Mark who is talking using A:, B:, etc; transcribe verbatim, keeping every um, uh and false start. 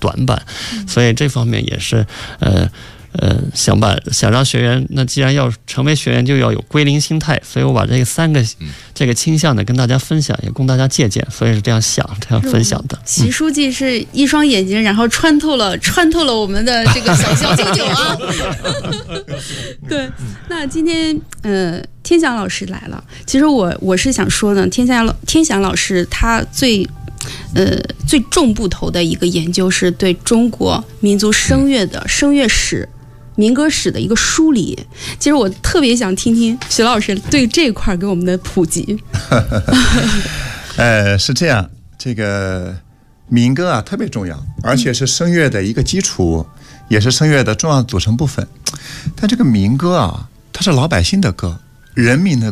A: 短板，所以这方面也是呃。呃，想把想让学员，那既然要成为学员，就要有归零心态，所以我把这个三个、嗯、这个倾向呢跟大家分享，也供大家借鉴，所以是这样想，这样分享的。
B: 习书记是一双眼睛，然后穿透了穿透了我们的这个小小九九啊。对，那今天呃，天祥老师来了，其实我我是想说呢，天祥天祥老师他最。呃，最重部头的一个研究是对中国民族声乐的声乐史、民歌史的一个梳理。其实我特别想听听徐老师对这块给我们的普及。
C: 呃，是这样，这个民歌啊特别重要，而且是声乐的一个基础，也是声乐的重要组成部分。但这个民歌啊，它是老百姓的歌，人民的